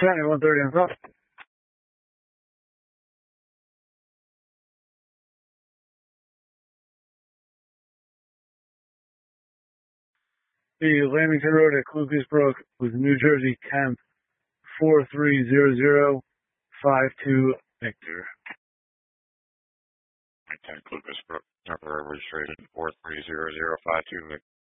County 130 on top. The Lamington Road at Lucas Brook with New Jersey Temp 430052 Victor. 10 Lucas Brook, temporary registration 430052 Victor.